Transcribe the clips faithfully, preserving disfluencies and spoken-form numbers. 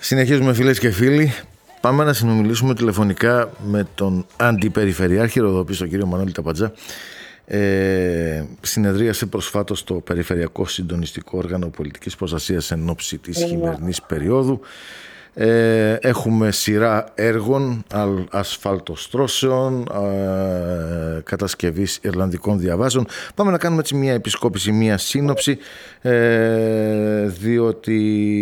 Συνεχίζουμε, φίλες και φίλοι. Πάμε να συνομιλήσουμε τηλεφωνικά με τον Αντιπεριφερειάρχη Ροδόπης, τον κύριο Μανώλη Ταπατζά. Ε, συνεδρίασε προσφάτως το Περιφερειακό Συντονιστικό Όργανο Πολιτικής Προστασίας εν ώψη της χειμερινής περίοδου. Ε, έχουμε σειρά έργων ασφαλτοστρώσεων, ε, κατασκευής Ιρλανδικών διαβάσεων. Πάμε να κάνουμε έτσι μια επισκόπηση, μια σύνοψη, ε, διότι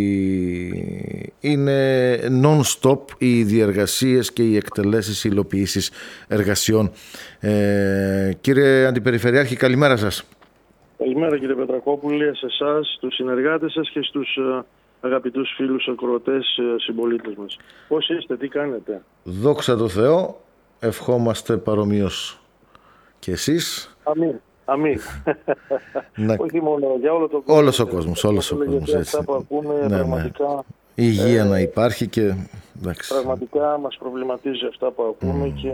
είναι non-stop οι διεργασίες και οι εκτελέσεις, οι υλοποιήσεις εργασιών. Ε, κύριε Αντιπεριφερειάρχη, καλημέρα σας. Καλημέρα, κύριε Πετρακόπουλε, σε εσάς, τους συνεργάτες σας και στους αγαπητούς φίλους ακροατές, συμπολίτες μας. Πώς είστε, τι κάνετε? Δόξα τω Θεώ, ευχόμαστε παρομοίως και εσείς. Αμήν, αμήν. Να... Όχι μόνο για όλο τον κόσμο. Όλος ο κόσμος, όλος ο κόσμος, έτσι. Αυτά που ακούμε, ναι, πραγματικά... Ναι. Η υγεία ε, να υπάρχει και... Εντάξει. Πραγματικά μας προβληματίζει αυτά που ακούμε mm. και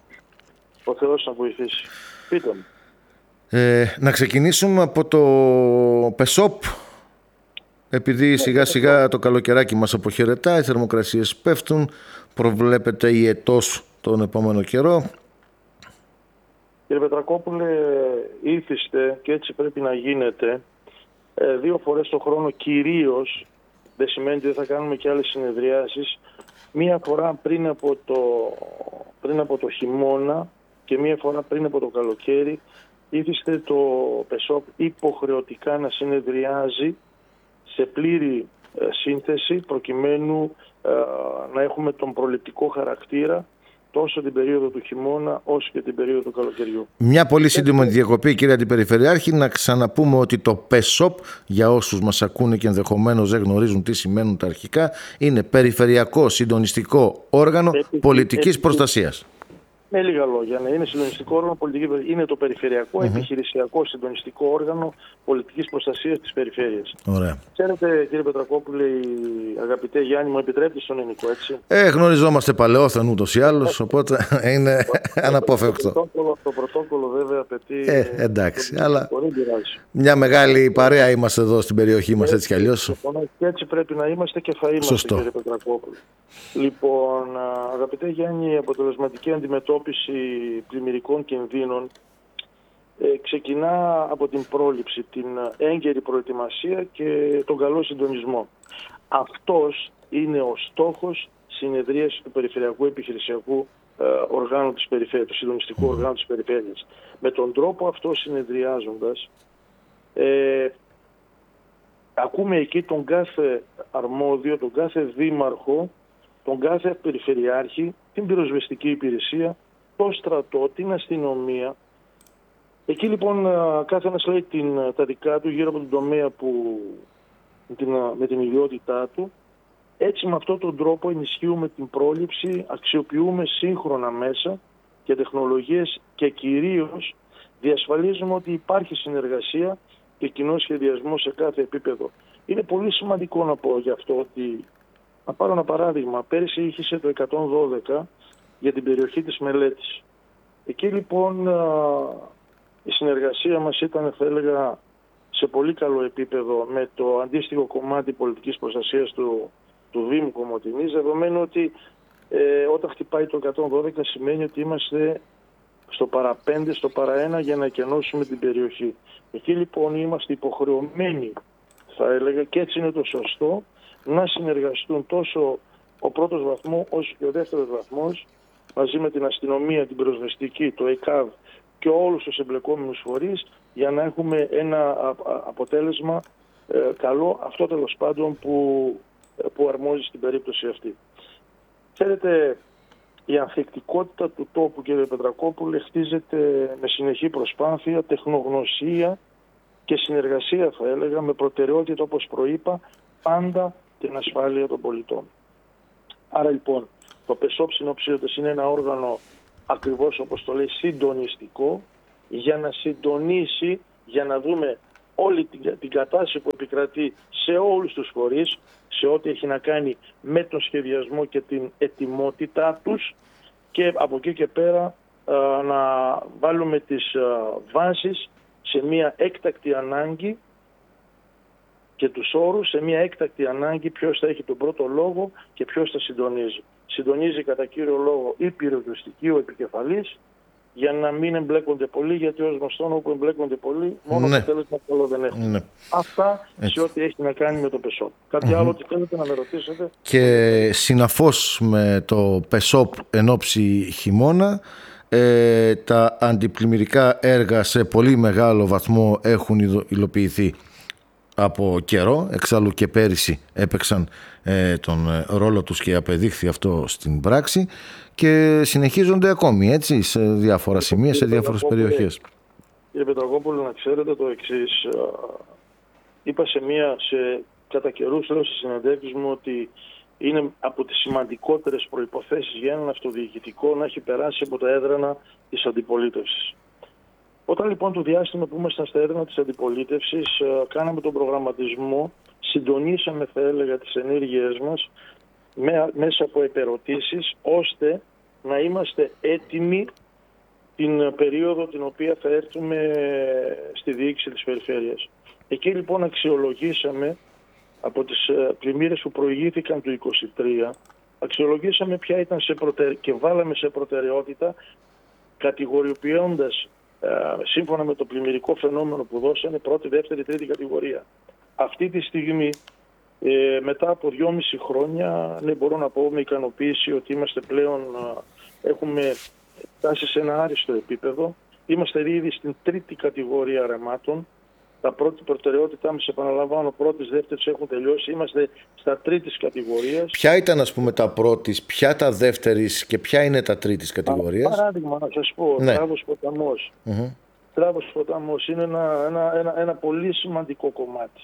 ο Θεός να βοηθήσει. Πείτε μου. Ε, να ξεκινήσουμε από το ΠΕΣΟΠ. Επειδή σιγά σιγά το καλοκαιράκι μας αποχαιρετά, οι θερμοκρασίες πέφτουν, προβλέπεται ιετός τον επόμενο καιρό. Κύριε Πετρακόπουλε, ήθιστε και έτσι πρέπει να γίνεται δύο φορές το χρόνο κυρίως, δεν σημαίνει ότι δεν θα κάνουμε και άλλες συνεδριάσεις, μία φορά πριν από το, πριν από το χειμώνα και μία φορά πριν από το καλοκαίρι, ήθιστε το ΠΕΣΟΠ υποχρεωτικά να συνεδριάζει σε πλήρη ε, σύνθεση προκειμένου ε, να έχουμε τον προληπτικό χαρακτήρα τόσο την περίοδο του χειμώνα όσο και την περίοδο του καλοκαιριού. Μια πολύ σύντομη διακοπή, κύριε Αντιπεριφερειάρχη, να ξαναπούμε ότι το ΠΕΣΟΠ, για όσους μας ακούνε και ενδεχομένως δεν γνωρίζουν τι σημαίνουν τα αρχικά, είναι Περιφερειακό Συντονιστικό Όργανο Επι... Πολιτικής Επι... Προστασίας. Με λίγα λόγια, ναι, είναι συντονιστικό όργανο πολιτικής, είναι το Περιφερειακό mm-hmm. Επιχειρησιακό Συντονιστικό Όργανο Πολιτικής Προστασίας της Περιφέρειας. Ωραία. Ξέρετε, κύριε Πετρακόπουλε, αγαπητέ Γιάννη, μου επιτρέπετε στον ελληνικό, έτσι. Ε, γνωριζόμαστε παλαιόθεν ούτως ή άλλως, οπότε είναι αναπόφευκτο. Το πρωτόκολλο, το πρωτόκολλο βέβαια απαιτεί... Ε, εντάξει, αλλά μια μεγάλη παρέα είμαστε εδώ στην περιοχή μας, έτσι κι αλλιώς. Και έτσι πρέπει να είμαστε και θα είμαστε. Σωστό. Κύριε Πετρακόπουλε. Λοιπόν, αγαπητέ Γιάννη, η αποτελεσματική αντιμετώπιση πλημμυρικών κινδύνων ε, ξεκινά από την πρόληψη, την έγκαιρη προετοιμασία και τον καλό συντονισμό. Αυτός είναι ο στόχος συνεδρίασης του Περιφερειακού Επιχειρησιακού ε, Οργάνου της Περιφέρειας, του Συντονιστικού Οργάνου της Περιφέρειας. Με τον τρόπο αυτό συνεδριάζοντας, ε, ακούμε εκεί τον κάθε αρμόδιο, τον κάθε δήμαρχο, τον κάθε περιφερειάρχη, την πυροσβεστική υπηρεσία, το στρατό, την αστυνομία. Εκεί λοιπόν κάθε ένας λέει την, τα δικά του γύρω από τον τομέα που, την, με την ιδιότητά του. Έτσι με αυτόν τον τρόπο ενισχύουμε την πρόληψη, αξιοποιούμε σύγχρονα μέσα και τεχνολογίες και κυρίως διασφαλίζουμε ότι υπάρχει συνεργασία και κοινό σχεδιασμό σε κάθε επίπεδο. Είναι πολύ σημαντικό να πω γι' αυτό ότι, να πάρω ένα παράδειγμα, πέρυσι είχε το εκατόν δώδεκα για την περιοχή της Μελέτης. Εκεί λοιπόν η συνεργασία μας ήταν, θα έλεγα, σε πολύ καλό επίπεδο με το αντίστοιχο κομμάτι πολιτικής προστασίας του, του Δήμου Κομοτηνής, δεδομένου ότι ε, όταν χτυπάει το εκατόν δώδεκα σημαίνει ότι είμαστε στο παραπέντε, στο παραένα για να εκενώσουμε την περιοχή. Εκεί λοιπόν είμαστε υποχρεωμένοι, θα έλεγα, και έτσι είναι το σωστό, να συνεργαστούν τόσο ο πρώτος βαθμός όσο και ο δεύτερος βαθμός μαζί με την αστυνομία, την πυροσβεστική, το ΕΚΑΒ και όλους τους εμπλεκόμενους φορείς για να έχουμε ένα αποτέλεσμα ε, καλό, αυτό τέλος πάντων που, που αρμόζει στην περίπτωση αυτή. Ξέρετε, η ανθεκτικότητα του τόπου, κύριε Πετρακόπουλε, χτίζεται με συνεχή προσπάθεια, τεχνογνωσία και συνεργασία, θα έλεγα, με προτεραιότητα, όπως προείπα, πάντα την ασφάλεια των πολιτών. Άρα λοιπόν, το ΠΕΣΟΠ συνοψίζοντας είναι ένα όργανο ακριβώς όπως το λέει συντονιστικό, για να συντονίσει, για να δούμε όλη την, την κατάσταση που επικρατεί σε όλους τους φορείς, σε ό,τι έχει να κάνει με τον σχεδιασμό και την ετοιμότητά τους, και από εκεί και πέρα α, να βάλουμε τις α, βάσεις σε μια έκτακτη ανάγκη και τους όρους σε μια έκτακτη ανάγκη ποιος θα έχει τον πρώτο λόγο και ποιος θα συντονίζει. Συντονίζει κατά κύριο λόγο η πυροσβεστική, ο επικεφαλής, για να μην εμπλέκονται πολλοί, γιατί ως γνωστόν όπου εμπλέκονται πολλοί μόνο ναι. το τέλος καλό δεν έχουν. Ναι. Αυτά Έτσι. σε ό,τι έχει να κάνει με το ΠΕΣΟΠ. Κάτι mm-hmm. άλλο τι θέλετε να με ρωτήσετε? Και συναφώς με το ΠΕΣΟΠ εν ώψη χειμώνα, ε, τα αντιπλημμυρικά έργα σε πολύ μεγάλο βαθμό έχουν υλοποιηθεί από καιρό. Εξάλλου και πέρυσι έπαιξαν ε, τον ρόλο τους και απεδείχθη αυτό στην πράξη και συνεχίζονται ακόμη, έτσι, σε διάφορα σημεία, σε διάφορες περιοχές. Κύριε Πετρακόπουλο, να ξέρετε το εξής. Είπα σε μία, σε, κατά καιρούς λέω στις συνεντεύξεις μου ότι είναι από τις σημαντικότερες προϋποθέσεις για έναν αυτοδιοικητικό να έχει περάσει από τα έδρανα της αντιπολίτευσης. Όταν λοιπόν το διάστημα που ήμασταν στα έδρανα της αντιπολίτευσης, κάναμε τον προγραμματισμό, συντονίσαμε θα έλεγα τις ενέργειές μας με, μέσα από επερωτήσεις, ώστε να είμαστε έτοιμοι την περίοδο την οποία θα έρθουμε στη διοίκηση της περιφέρειας. Εκεί λοιπόν αξιολογήσαμε από τις πλημμύρες που προηγήθηκαν του είκοσι τρία, αξιολογήσαμε ποια ήταν σε προτερ... και βάλαμε σε προτεραιότητα, κατηγοριοποιώντας ε, σύμφωνα με το πλημμυρικό φαινόμενο που δώσανε πρώτη, δεύτερη, τρίτη κατηγορία. Αυτή τη στιγμή, ε, μετά από δυόμιση χρόνια, ναι, μπορώ να πω με ικανοποίηση ότι είμαστε πλέον, ε, έχουμε φτάσει σε ένα άριστο επίπεδο. Είμαστε ήδη στην τρίτη κατηγορία ρεμάτων. Τα πρώτη προτεραιότητά μας, επαναλαμβάνω, πρώτης, δεύτερης έχουν τελειώσει. Είμαστε στα τρίτης κατηγορίας. Ποια ήταν, ας πούμε, τα πρώτης, ποια τα δεύτερης και ποια είναι τα τρίτης κατηγορίας? Παράδειγμα, να σας πω, ναι. Τράβος ποταμός. Mm-hmm. Τράβος ποταμός είναι ένα, ένα, ένα, ένα πολύ σημαντικό κομμάτι.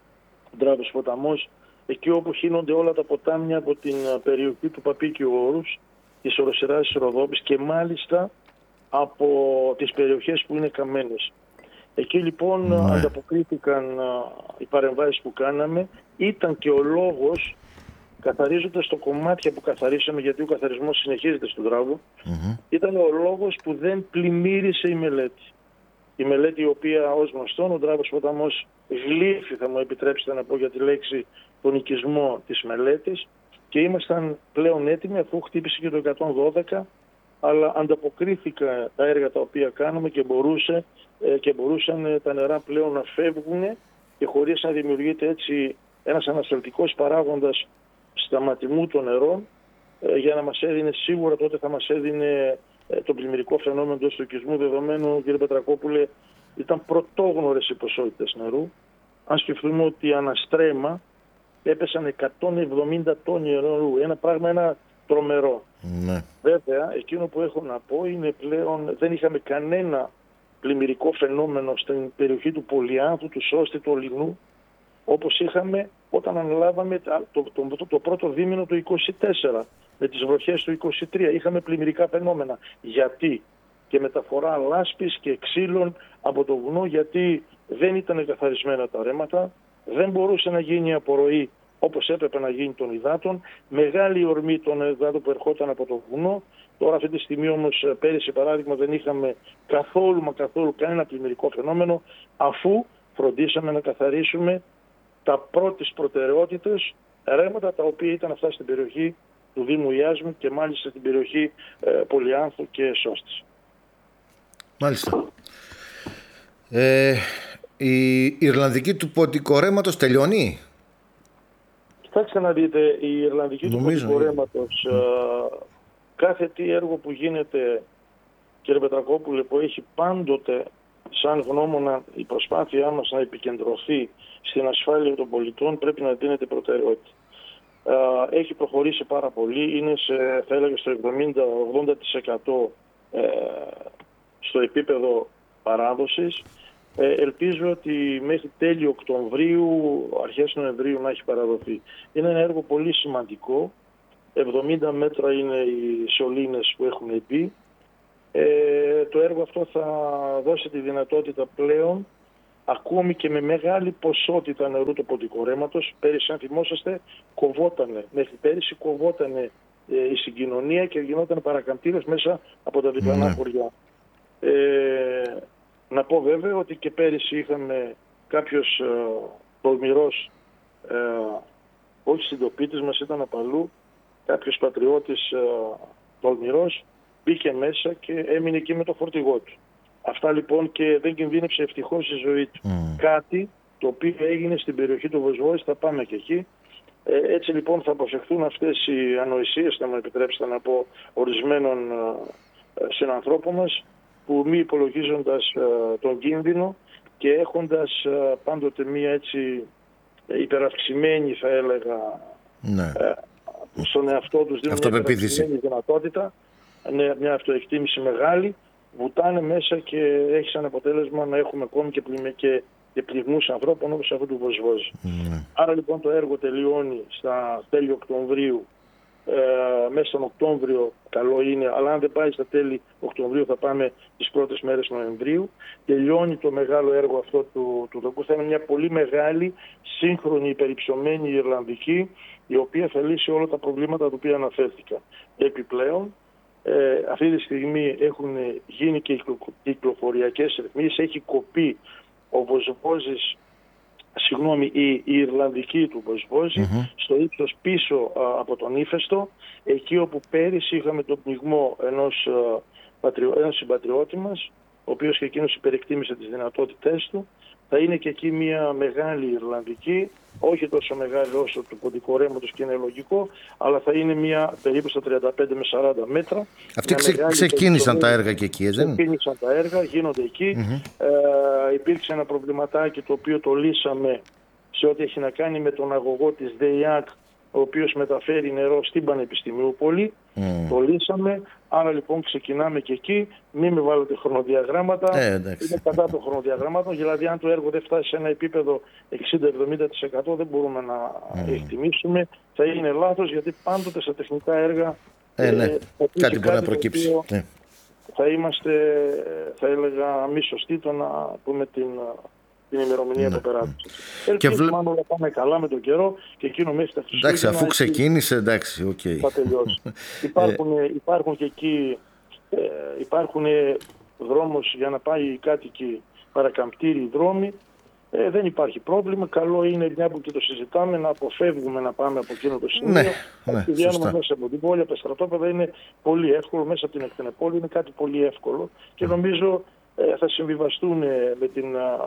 Τράβος ποταμός, εκεί όπου χύνονται όλα τα ποτάμια από την περιοχή του Παπίκιου Όρους, της Οροσειράς της Ροδόπης και μάλιστα από τις περιοχές που είναι καμένες. Εκεί λοιπόν ναι. ανταποκρίθηκαν οι παρεμβάσεις που κάναμε. Ήταν και ο λόγος, καθαρίζοντας το κομμάτια που καθαρίσαμε, γιατί ο καθαρισμός συνεχίζεται στον Τράβο, mm-hmm. ήταν ο λόγος που δεν πλημμύρισε η μελέτη. Η μελέτη η οποία ως γνωστόν ο Τράβος ποταμός γλύφει, θα μου επιτρέψετε να πω για τη λέξη, τον οικισμό της μελέτης, και ήμασταν πλέον έτοιμοι αφού χτύπησε και το εκατόν δώδεκα, αλλά ανταποκρίθηκα τα έργα τα οποία κάναμε και, μπορούσε, και μπορούσαν τα νερά πλέον να φεύγουν και χωρίς να δημιουργείται έτσι ένας ανασταλτικός παράγοντας σταματημού των νερών, για να μας έδινε, σίγουρα τότε θα μας έδινε το πλημμυρικό φαινόμενο του οικισμού, δεδομένου, κύριε Πετρακόπουλε, ήταν πρωτόγνωρες οι ποσότητες νερού. Αν σκεφτούμε ότι αναστρέμα έπεσαν εκατόν εβδομήντα τόνοι νερού, ένα πράγμα ένα τρομερό. Ναι. Βέβαια, εκείνο που έχω να πω είναι πλέον δεν είχαμε κανένα πλημμυρικό φαινόμενο στην περιοχή του Πολυάνθου, του Σώστη, του Ολυνού, όπως είχαμε όταν αναλάβαμε το, το, το, το πρώτο δίμηνο του είκοσι τέσσερα. Με τις βροχές του είκοσι τρία είχαμε πλημμυρικά φαινόμενα. Γιατί? Και μεταφορά λάσπης και ξύλων από το βουνό, γιατί δεν ήταν καθαρισμένα τα ρέματα, δεν μπορούσε να γίνει απορροή όπως έπρεπε να γίνει των υδάτων, μεγάλη ορμή των υδάτων που ερχόταν από το βουνό. Τώρα αυτή τη στιγμή όμως, πέρυσι παράδειγμα, δεν είχαμε καθόλου μα καθόλου κανένα πλημμυρικό φαινόμενο, αφού φροντίσαμε να καθαρίσουμε τα πρώτης προτεραιότητες ρέματα τα οποία ήταν αυτά στην περιοχή του Δήμου Ιάσμου και μάλιστα στην περιοχή ε, Πολυάνθου και Σώστης. Μάλιστα. Ε, η Ιρλανδική του ποντικορέματος τελειώνει? Κοιτάξτε να δείτε, η Ιρλανδική Νομίζω, του ποντικορέματος, ε, κάθε τι έργο που γίνεται, κύριε Πετρακόπουλε, που έχει πάντοτε σαν γνώμονα η προσπάθειά μας να επικεντρωθεί στην ασφάλεια των πολιτών, πρέπει να δίνεται προτεραιότητα. Έχει προχωρήσει πάρα πολύ, είναι σε, θα έλεγα στο εβδομήντα με ογδόντα τοις εκατό ε, στο επίπεδο παράδοσης. Ε, ελπίζω ότι μέχρι τέλη Οκτωβρίου, αρχές Νοεμβρίου να έχει παραδοθεί. Είναι ένα έργο πολύ σημαντικό. εβδομήντα μέτρα είναι οι σωλήνες που έχουν μπει. Ε, το έργο αυτό θα δώσει τη δυνατότητα πλέον, ακόμη και με μεγάλη ποσότητα νερού του ποντικορέματος. Πέρυσι, αν θυμόσαστε, κοβότανε. Μέχρι πέρυσι κοβότανε ε, η συγκοινωνία και γινόταν παρακαμπτήρες μέσα από τα διπλανά mm. χωριά. Ε, να πω βέβαια ότι και πέρυσι είχαμε κάποιους ε, τολμηρός, ε, όχι συντοπίτης μας, ήταν απαλού, κάποιος πατριώτης ε, τολμηρός, μπήκε μέσα και έμεινε εκεί με το φορτηγό του. Αυτά λοιπόν, και δεν κινδύνεψε ευτυχώς η ζωή του. Mm. Κάτι το οποίο έγινε στην περιοχή του Βοσβόης, θα πάμε και εκεί. Ε, έτσι λοιπόν θα αποφευχθούν αυτές οι ανοησίες, θα μου επιτρέψετε να πω, ορισμένων ε, συνανθρώπων μας, που μη υπολογίζοντας ε, τον κίνδυνο και έχοντας ε, πάντοτε μία έτσι υπεραυξημένη, θα έλεγα, ναι. ε, στον εαυτό τους δίνουν μια υπεραυξημένη δυνατότητα, ναι, μια αυτοεκτίμηση μεγάλη, βουτάνε μέσα και έχει σαν αποτέλεσμα να έχουμε ακόμη και, πλημε, και, και πληγμούς ανθρώπων όπως αυτού του Βοσβόζη. Mm. Άρα λοιπόν το έργο τελειώνει στα τέλη Οκτωβρίου. Ε, μέσα στον Οκτώβριο καλό είναι, αλλά αν δεν πάει στα τέλη Οκτωβρίου θα πάμε τις πρώτες μέρες Νοεμβρίου. Τελειώνει το μεγάλο έργο αυτό του, του δοκού. Θα είναι μια πολύ μεγάλη, σύγχρονη, υπερυψωμένη Ιρλανδική, η οποία θα λύσει όλα τα προβλήματα τα οποία αναφέρθηκα. Επιπλέον, ε, αυτή τη στιγμή έχουν γίνει και κυκλοφοριακές ρυθμίσεις, έχει κοπεί ο Βοσβόζης, συγγνώμη, η, η Ιρλανδική του Βοσβόζη, mm-hmm. στο ύψος πίσω α, από τον Ύφεστο, εκεί όπου πέρυσι είχαμε τον πνιγμό ενός, α, πατριο, ενός συμπατριώτη μας, ο οποίος και εκείνος υπερεκτίμησε τις δυνατότητές του. Θα είναι και εκεί μια μεγάλη Ιρλανδική, όχι τόσο μεγάλη όσο του Ποντικορέμματος και είναι λογικό, αλλά θα είναι μια περίπου στα τριάντα πέντε με σαράντα μέτρα. Αυτοί ξε, ξεκίνησαν τα έργα και εκεί, δεν? Ξεκίνησαν τα έργα, γίνονται εκεί. Mm-hmm. Ε, υπήρξε ένα προβληματάκι το οποίο το λύσαμε σε ό,τι έχει να κάνει με τον αγωγό της ΔΕΙΑΚ, ο οποίος μεταφέρει νερό στην Πανεπιστημιούπολη. Mm. Το λύσαμε. Άρα λοιπόν ξεκινάμε και εκεί. Μην με βάλετε χρονοδιαγράμματα. Ε, είναι κατά των χρονοδιαγραμμάτων. Δηλαδή, αν το έργο δεν φτάσει σε ένα επίπεδο εξήντα με εβδομήντα τοις εκατό, δεν μπορούμε να mm. εκτιμήσουμε. Θα είναι λάθος, γιατί πάντοτε στα τεχνικά έργα ε, ναι. ε, κάτι μπορεί να προκύψει. Ναι. Θα είμαστε, θα έλεγα, μη σωστοί το να πούμε την. την ημερομηνία ναι. αποπεράτησης. Ελπίζουμε βλέ... αν όλα πάμε καλά με τον καιρό και εκείνο μέχρι τα Χριστούγεννα. Εντάξει, αφού ξεκίνησε, εντάξει, οκ. Okay. Θα τελειώσει. υπάρχουν, υπάρχουν και εκεί, ε, υπάρχουν δρόμος για να πάει οι κάτοικοι, παρακαμπτήριοι δρόμοι. Ε, δεν υπάρχει πρόβλημα. Καλό είναι, μια που και το συζητάμε, να αποφεύγουμε να πάμε από εκείνο το σημείο. Ναι, ναι, πηγαίνουμε μέσα από την πόλη, από τα στρατόπεδα είναι πολύ εύκολο. Μέσα από την εκτενεπόλη είναι κάτι πολύ εύκολο. Και νομίζω ε, θα συμβιβαστούν με την...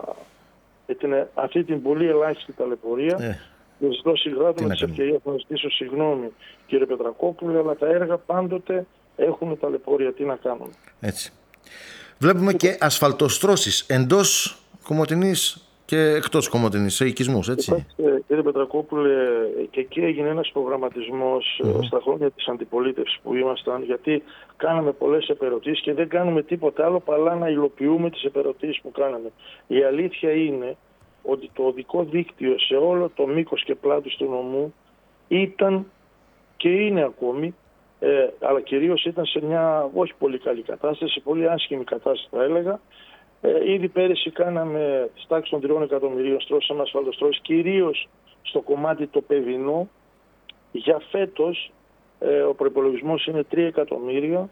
με την, αυτή την πολύ ελάχιστη ταλαιπωρία. Ε, δεν ζητώ συγγνώμη με τις ευκαιρίες να ζητήσω συγγνώμη, κύριε Πετρακόπουλε, αλλά τα έργα πάντοτε έχουν ταλαιπωρία. Τι να κάνουν. Έτσι. Βλέπουμε και, και ασφαλτοστρώσεις εντός Κομοτηνής και εκτός Κομοτηνής, σε οικισμούς, έτσι. Κοιτάξτε, κύριε Πετρακόπουλε, και εκεί έγινε ένας προγραμματισμός mm-hmm. στα χρόνια της αντιπολίτευσης που ήμασταν, γιατί κάναμε πολλές επερωτήσεις και δεν κάνουμε τίποτα άλλο παρά να υλοποιούμε τις επερωτήσεις που κάναμε. Η αλήθεια είναι ότι το οδικό δίκτυο σε όλο το μήκος και πλάτος του νομού ήταν και είναι ακόμη, ε, αλλά κυρίως ήταν σε μια όχι πολύ καλή κατάσταση, πολύ άσχημη κατάσταση θα έλεγα. Ε, ήδη πέρυσι κάναμε στις τάξεις των τριών εκατομμυρίων, στρώσαμε ασφαλτοστρώσεις, κυρίως στο κομμάτι το παιδινό. Για φέτος ε, ο προϋπολογισμός είναι τρία εκατομμύρια.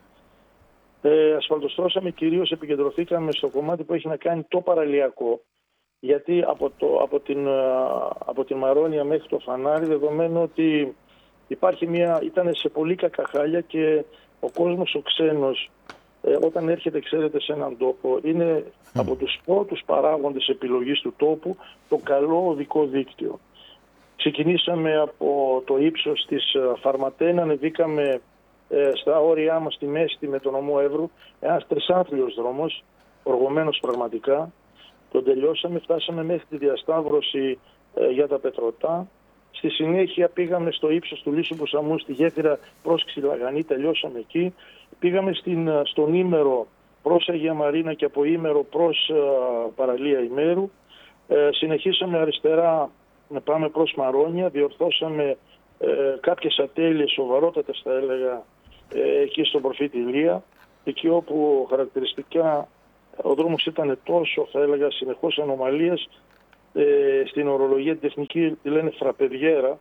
Ε, ασφαλτοστρώσαμε, κυρίως επικεντρωθήκαμε στο κομμάτι που έχει να κάνει το παραλιακό, γιατί από, το, από, την, από την Μαρόνια μέχρι το Φανάρι, δεδομένου ότι υπάρχει μια, ήταν σε πολύ κακά χάλια και ο κόσμος ο ξένος, Ε, όταν έρχεται, ξέρετε, σε έναν τόπο, είναι mm. από τους πρώτους παράγοντες επιλογής του τόπου το καλό οδικό δίκτυο. Ξεκινήσαμε από το ύψος της Φαρματένα, ανεβήκαμε ε, στα όρια μας στη Μέστη με τον νομό Εύρου, ένας τρισάθλιος δρόμος, οργωμένος πραγματικά. Τον τελειώσαμε, φτάσαμε μέχρι τη διασταύρωση ε, για τα Πετρωτά. Στη συνέχεια πήγαμε στο ύψος του Λύσου Μπουσαμού, στη γέφυρα προς Ξυλαγανή, τελειώσαμε εκεί. Πήγαμε στην, στον Ήμερο προς Αγία Μαρίνα και από Ήμερο προς uh, παραλία Ημέρου. Ε, συνεχίσαμε αριστερά να πάμε προς Μαρόνια, διορθώσαμε ε, κάποιες ατέλειες σοβαρότατες θα έλεγα ε, εκεί στον προφήτη Ηλία, εκεί όπου χαρακτηριστικά ο δρόμος ήταν τόσο θα έλεγα συνεχώς ανομαλίες, ε, στην ορολογία τεχνική τη λένε φραπεδιέρα.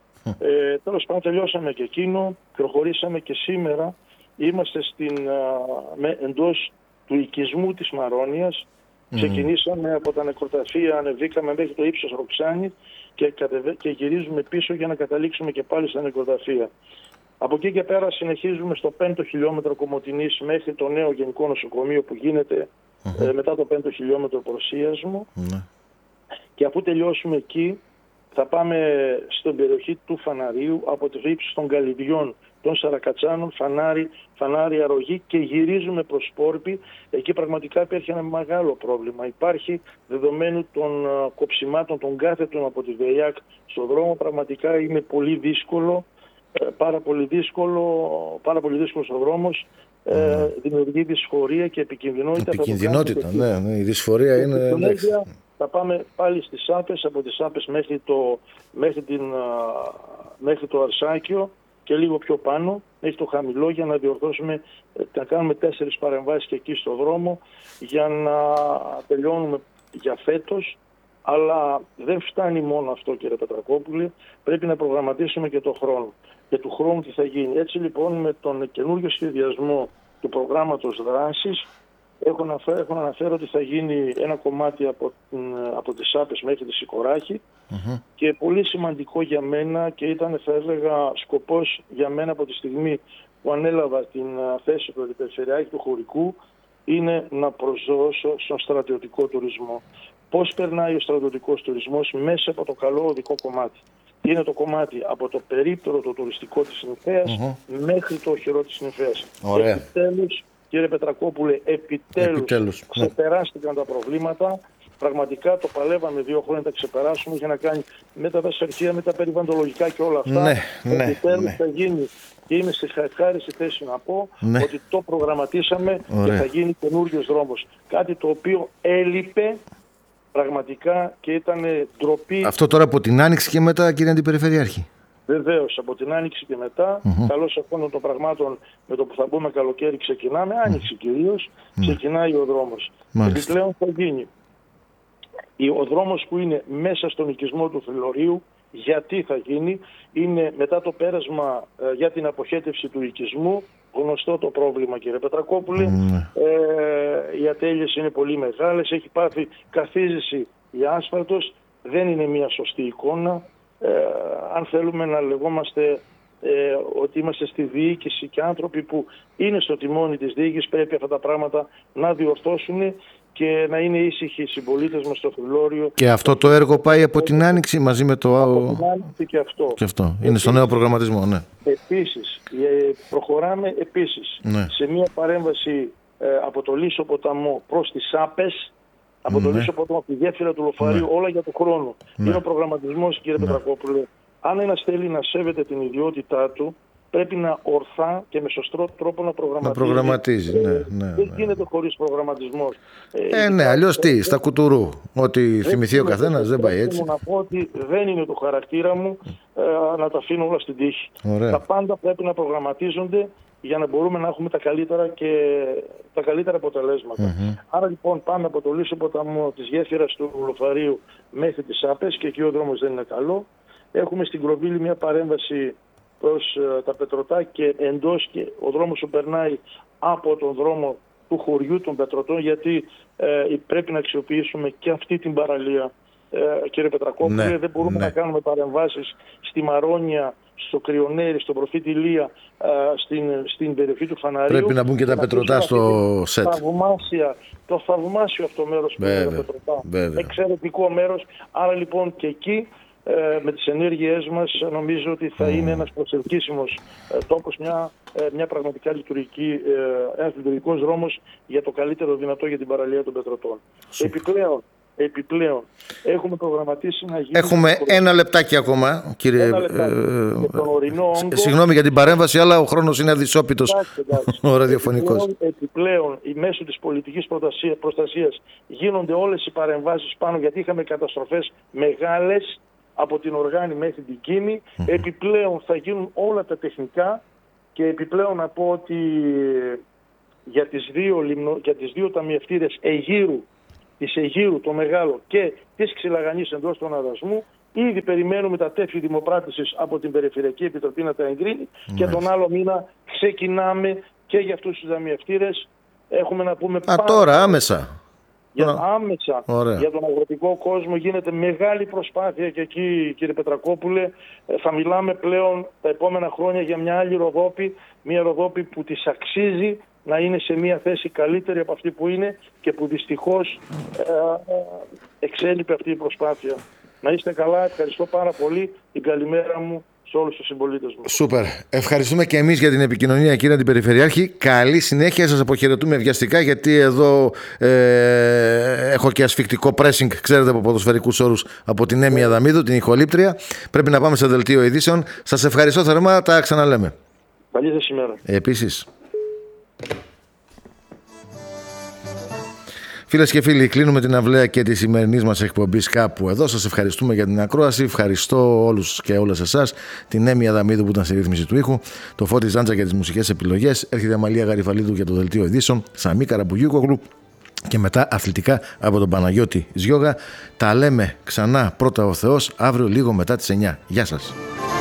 Ε, τέλος πάντων τελειώσαμε και εκείνο, προχωρήσαμε και σήμερα. Είμαστε στην, με, εντός του οικισμού της Μαρόνιας, Mm. Ξεκινήσαμε από τα νεκροταφεία, ανεβήκαμε μέχρι το ύψος Ροξάνη και, κατεβε... και γυρίζουμε πίσω για να καταλήξουμε και πάλι στα νεκροταφεία. Από εκεί και πέρα συνεχίζουμε στο πέμπτο χιλιόμετρο Κομοτηνής μέχρι το νέο γενικό νοσοκομείο που γίνεται mm-hmm. ε, μετά το πέμπτο χιλιόμετρο Προσίασμο. Mm-hmm. Και αφού τελειώσουμε εκεί θα πάμε στην περιοχή του Φαναρίου, από το ύψος των Καλυβιών, των Σαρακατσάνων, Φανάρι, Φανάρι, Αρρωγή και γυρίζουμε προς Πόρπη. Εκεί πραγματικά υπήρχε ένα μεγάλο πρόβλημα. Υπάρχει, δεδομένου των uh, κοψιμάτων των κάθετων από τη ΒΕΙΑΚ στον δρόμο, πραγματικά είναι πολύ δύσκολο, ε, πάρα πολύ δύσκολο, πάρα πολύ δύσκολος ο δρόμος. Mm. Ε, δημιουργεί δυσφορία και επικινδυνότητα. Επικινδυνότητα, ναι, ναι, η δυσφορία είναι... Θα πάμε πάλι στις Σάπες, από τις Σάπες μέχρι το, μέχρι την, μέχρι το Αρσάκιο και λίγο πιο πάνω, μέχρι το Χαμηλό, για να διορθώσουμε, να κάνουμε τέσσερις παρεμβάσεις και εκεί στο δρόμο για να τελειώνουμε για φέτος. Αλλά δεν φτάνει μόνο αυτό, κύριε Πετρακόπουλε, πρέπει να προγραμματίσουμε και το χρόνο. Και του χρόνου τι θα γίνει. Έτσι λοιπόν, με τον καινούργιο σχεδιασμό του προγράμματος δράσης, Έχω να, έχω να αναφέρω ότι θα γίνει ένα κομμάτι από, από τις Σάπες μέχρι τη Σικοράχη mm-hmm. και πολύ σημαντικό για μένα, και ήταν, θα έλεγα, σκοπός για μένα από τη στιγμή που ανέλαβα την θέση του Αντιπεριφερειάρχη του Χωρικού, είναι να προσδώσω στον στρατιωτικό τουρισμό. Πώς περνάει ο στρατιωτικός τουρισμός? Μέσα από το καλό οδικό κομμάτι. Είναι το κομμάτι από το περίπτερο το τουριστικό της Νυφαίας mm-hmm. μέχρι το οχυρό της Νυφαίας. Ωραία. Επιτέλους, κύριε Πετρακόπουλε, επιτέλους, επιτέλους ξεπεράστηκαν ναι. τα προβλήματα. Πραγματικά το παλεύαμε δύο χρόνια να τα ξεπεράσουμε για να κάνει με τα δασαρχεία, με τα περιβαλλοντολογικά και όλα αυτά. Ναι, ναι, επιτέλους ναι. θα γίνει, και είμαι σε ευχάριστη θέση να πω ναι. ότι το προγραμματίσαμε. Ωραία. Και θα γίνει καινούριος δρόμος. Κάτι το οποίο έλειπε πραγματικά και ήταν ντροπή. Αυτό τώρα από την Άνοιξη και μετά, κύριε Αντιπεριφερειάρχη? Βεβαίως, από την Άνοιξη και μετά, mm-hmm. καλώς αυτών των πραγμάτων, με το που θα μπούμε καλοκαίρι ξεκινάμε, mm-hmm. Άνοιξη κυρίως, mm-hmm. ξεκινάει ο δρόμος. Επιπλέον θα γίνει ο δρόμος που είναι μέσα στον οικισμό του Φιλωρίου. Γιατί θα γίνει? Είναι μετά το πέρασμα ε, για την αποχέτευση του οικισμού. Γνωστό το πρόβλημα, κύριε Πετρακόπουλε. Mm. Ε, οι ατέλειες είναι πολύ μεγάλες, έχει πάθει καθίζηση η άσφαλτος, δεν είναι μια σωστή εικόνα. Ε, αν θέλουμε να λεγόμαστε ε, ότι είμαστε στη διοίκηση και άνθρωποι που είναι στο τιμόνι της διοίκησης, πρέπει αυτά τα πράγματα να διορθώσουν και να είναι ήσυχοι οι συμπολίτες μας στο Φιλόριο. Και αυτό το έργο πάει από την Άνοιξη μαζί με το... Από την Άνοιξη και αυτό. Και αυτό. Είναι επίσης, στο νέο προγραμματισμό, ναι. Επίσης, προχωράμε επίσης ναι. σε μια παρέμβαση ε, από το Λύσσο ποταμό προς τις Σάπες, από το ναι. Λύσσο ποταμό, από τη γέφυρα του Λοφαρίου, ναι. όλα για τον χρόνο. Ναι. Είναι ο προγραμματισμός, κύριε ναι. Πετρακόπουλε. Αν ένας θέλει να σέβεται την ιδιότητά του, πρέπει να ορθά και με σωστό τρόπο να προγραμματίζει. Να προγραμματίζει, ναι, ναι, ναι. Δεν γίνεται χωρίς προγραμματισμός. Ε, ναι, αλλιώς τι, στα κουτουρού. Ό,τι θυμηθεί ο καθένας, δεν πάει έτσι. Να πω ότι δεν είναι το χαρακτήρα μου ε, να τα αφήνω όλα στην τύχη. Ωραία. Τα πάντα πρέπει να προγραμματίζονται για να μπορούμε να έχουμε τα καλύτερα και τα καλύτερα αποτελέσματα. Mm-hmm. Άρα λοιπόν πάμε από το Λύσσο ποταμό της γέφυρας του Λοφαρίου μέχρι τις Σάπες, και εκεί ο δρόμος δεν είναι καλό. Έχουμε στην Κροβίλη μια παρέμβαση προς uh, τα Πετρωτά και εντός, και ο δρόμος που περνάει από τον δρόμο του χωριού των Πετρωτών, γιατί uh, πρέπει να αξιοποιήσουμε και αυτή την παραλία, uh, κύριε Πετρακόπουλε. Ναι, δεν μπορούμε ναι. να κάνουμε παρεμβάσεις στη Μαρόνια, στο Κρυονέρι, στον Προφήτη Ηλία, uh, στην, στην περιοχή του Φαναρίου. Πρέπει να μπουν και τα Πετρωτά στο σετ. Θαυμάσια, το θαυμάσιο αυτό μέρος που είναι τα Πετρωτά. Βέβαια. Εξαιρετικό μέρος. Άρα λοιπόν και εκεί, με τις ενέργειές μας, νομίζω ότι θα mm. είναι ένας προσελκύσιμος ε, τόπος, μια, ε, μια πραγματικά λειτουργική, ε, ένας λειτουργικός δρόμος για το καλύτερο δυνατό για την παραλία των Πετρωτών. Επιπλέον, επιπλέον, έχουμε προγραμματίσει να γίνει... Έχουμε προ... ένα λεπτάκι ακόμα, κύριε... Ένα λεπτάκι. Ε, ε, συγγνώμη για την παρέμβαση, αλλά ο χρόνος είναι αδυσόπιτος ο ραδιοφωνικός. Επιπλέον, επιπλέον, μέσω της πολιτικής προστασίας γίνονται όλες οι παρεμβάσεις πάνω, γιατί είχαμε καταστροφές μεγάλες, από την Οργάνη μέχρι την Κίνη. Mm. Επιπλέον θα γίνουν όλα τα τεχνικά, και επιπλέον να πω ότι για τις δύο, λιμνο, για τις δύο ταμιευτήρες Αιγύρου, της Αιγύρου το μεγάλο και της Ξυλαγανής εντός του αναδασμού, ήδη περιμένουμε τα τεύχη δημοπράτησης από την Περιφερειακή Επιτροπή να τα εγκρίνει mm. και τον άλλο μήνα ξεκινάμε και για αυτούς τους ταμιευτήρες. Έχουμε να πούμε... Α, πάρα... τώρα άμεσα. Για άμεσα Ωραία. για τον αγροτικό κόσμο γίνεται μεγάλη προσπάθεια και εκεί, κύριε Πετρακόπουλε, θα μιλάμε πλέον τα επόμενα χρόνια για μια άλλη Ροδόπη, μια Ροδόπη που της αξίζει να είναι σε μια θέση καλύτερη από αυτή που είναι και που δυστυχώς ε, εξέλιπε αυτή η προσπάθεια. Να είστε καλά, ευχαριστώ πάρα πολύ, την καλημέρα μου σε όλους τους συμπολίτες μου. Σούπερ. Ευχαριστούμε και εμείς για την επικοινωνία, κύριε Αντιπεριφερειάρχη. Καλή συνέχεια. Σας αποχαιρετούμε βιαστικά, γιατί εδώ ε, έχω και ασφικτικό pressing, ξέρετε, από ποδοσφαιρικούς όρους, από την Έμι Αδαμίδου, την ηχολήπτρια. Πρέπει να πάμε σε δελτίο ειδήσεων. Σας ευχαριστώ θερμά. Τα ξαναλέμε. Καλή σας ημέρα. Επίσης. Φίλες και φίλοι, κλείνουμε την αυλαία και τη σημερινή μας εκπομπής κάπου εδώ. Σας ευχαριστούμε για την ακρόαση. Ευχαριστώ όλους και όλες εσάς. Την Έμι Αδαμίδου που ήταν στη ρύθμιση του ήχου. Το Φώτη Ζάντζα για τις μουσικές επιλογές. Έρχεται η Αμαλία Γαριφαλίδου για το δελτίο ειδήσεων. Σαμί Καραμπουγιούκογλου. Και μετά αθλητικά από τον Παναγιώτη Ζιώγα. Τα λέμε ξανά, πρώτα ο Θεός, αύριο λίγο μετά τις εννιά. Γεια σας.